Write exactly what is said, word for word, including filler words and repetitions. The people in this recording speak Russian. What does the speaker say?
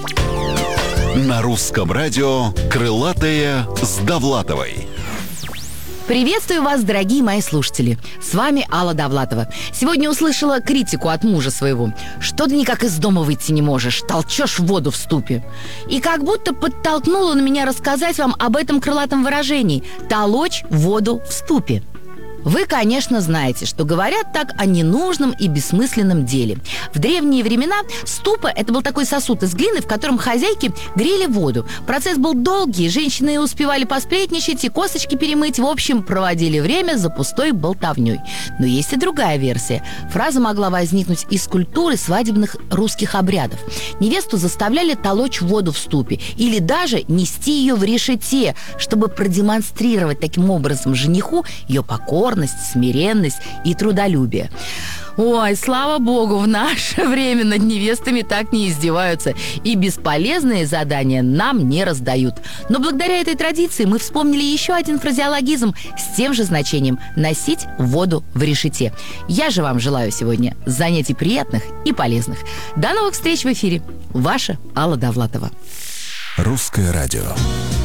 На русском радио «Крылатые с Довлатовой». Приветствую вас, дорогие мои слушатели. С вами Алла Довлатова. Сегодня услышала критику от мужа своего. Что ты никак из дома выйти не можешь, толчешь воду в ступе. И как будто подтолкнул он меня рассказать вам об этом крылатом выражении «толочь воду в ступе». Вы, конечно, знаете, что говорят так о ненужном и бессмысленном деле. В древние времена ступа – это был такой сосуд из глины, в котором хозяйки грели воду. Процесс был долгий, женщины успевали посплетничать и косточки перемыть. В общем, проводили время за пустой болтовней. Но есть и другая версия. Фраза могла возникнуть из культуры свадебных русских обрядов. Невесту заставляли толочь воду в ступе или даже нести ее в решете, чтобы продемонстрировать таким образом жениху ее покорность, смиренность и трудолюбие. Ой, слава богу, в наше время над невестами так не издеваются и бесполезные задания нам не раздают. Но благодаря этой традиции мы вспомнили еще один фразеологизм с тем же значением – носить воду в решете. Я же вам желаю сегодня занятий приятных и полезных. До новых встреч в эфире. Ваша Алла Довлатова. Русское радио.